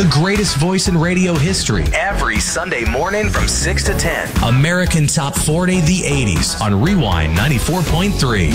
the greatest voice in radio history. Every Sunday morning from 6 to 10. American Top 40, the 80s on Rewind 94.3.